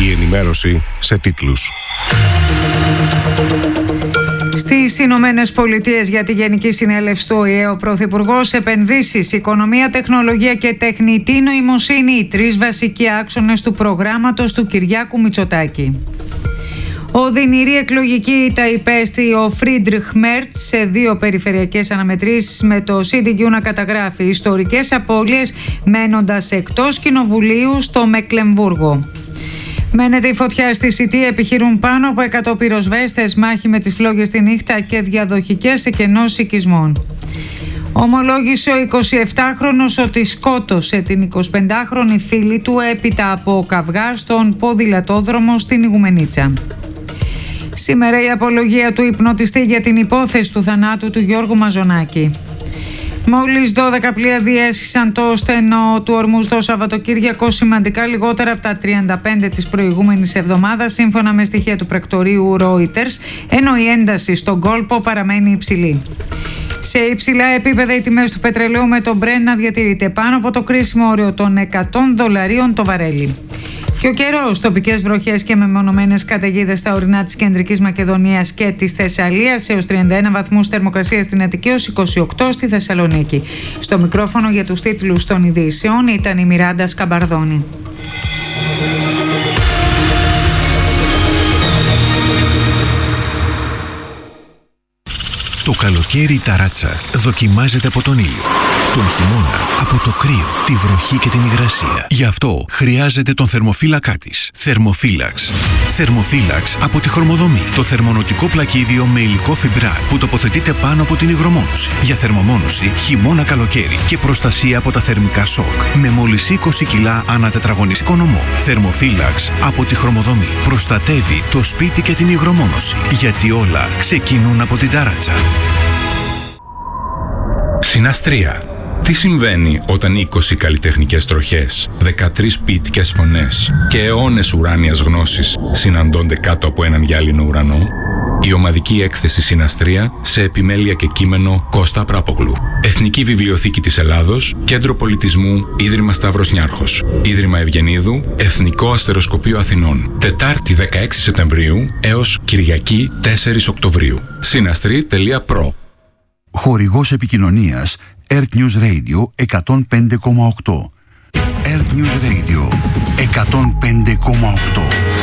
Η ενημέρωση σε τίτλους. Στις Ηνωμένες Πολιτείες για τη Γενική Συνέλευση του ΟΗΕ, ο Πρωθυπουργός επενδύσεις, οικονομία, τεχνολογία και τεχνητή νοημοσύνη, οι τρεις βασικοί άξονες του προγράμματος του Κυριάκου Μητσοτάκη. Οδυνηρή εκλογική ήττα υπέστη ο Φρίντριχ Μέρτς σε 2 περιφερειακές αναμετρήσεις, με το CDU να καταγράφει ιστορικές απώλειες μένοντας εκτός κοινοβουλίου στο Μεκλεμβούργο. Μένεται η φωτιά στη Σιτή, επιχειρούν πάνω από 100 πυροσβέστες μάχη με τις φλόγες τη νύχτα και διαδοχικές εκενώσεις οικισμών. Ομολόγησε ο 27χρονος ότι σκότωσε την 25χρονη φίλη του έπειτα από καυγά στον ποδηλατόδρομο στην Ιγουμενίτσα. Σήμερα η απολογία του υπνοτιστή για την υπόθεση του θανάτου του Γιώργου Μαζονάκη. Μόλις 12 πλοία διέσχισαν το στενό του Ορμούς το Σαββατοκύριακο, σημαντικά λιγότερα από τα 35 της προηγούμενης εβδομάδας, σύμφωνα με στοιχεία του πρακτορείου Reuters, ενώ η ένταση στον κόλπο παραμένει υψηλή. Σε υψηλά επίπεδα οι τιμές του πετρελαίου, με το Brent να διατηρείται πάνω από το κρίσιμο όριο των $100 το βαρέλι. Και ο καιρός, τοπικές βροχές και μεμονωμένες καταιγίδες στα ορεινά της Κεντρικής Μακεδονίας και της Θεσσαλίας, έως 31 βαθμούς θερμοκρασία στην Αττική, έως 28 στη Θεσσαλονίκη. Στο μικρόφωνο για τους τίτλους των ειδήσεων ήταν η Μιράντα Σκαμπαρδόνη. Το καλοκαίρι η ταράτσα δοκιμάζεται από τον ήλιο, τον χειμώνα από το κρύο, τη βροχή και την υγρασία. Γι' αυτό χρειάζεται τον θερμοφύλακά της. Θερμοφύλαξ. Θερμοφύλαξ από τη Χρωμοδομή. Το θερμονοτικό πλακίδιο με υλικό φιμπράρ που τοποθετείται πάνω από την υγρομόνωση. Για θερμομόνωση χειμώνα καλοκαίρι και προστασία από τα θερμικά σοκ. Με μόλις 20 κιλά ανά τετραγωνιστικό νομό. Θερμοφύλαξ από τη Χρωμοδομή. Προστατεύει το σπίτι και την υγρομόνωση. Γιατί όλα ξεκινούν από την ταράτσα. Συναστρία. Τι συμβαίνει όταν 20 καλλιτεχνικές τροχές, 13 ποιητικές φωνές και αιώνες ουράνιας γνώσης συναντώνται κάτω από έναν γυάλινο ουρανό? Η ομαδική έκθεση Συναστρία, σε επιμέλεια και κείμενο Κώστα Πράπογλου. Εθνική Βιβλιοθήκη της Ελλάδος, Κέντρο Πολιτισμού, Ίδρυμα Σταύρος Νιάρχος, Ίδρυμα Ευγενίδου, Εθνικό Αστεροσκοπείο Αθηνών. Τετάρτη 16 Σεπτεμβρίου έως Κυριακή 4 Οκτωβρίου. Συναστρή.pro. Χορηγός επικοινωνίας Earth News Radio 105,8. Earth News Radio 105,8.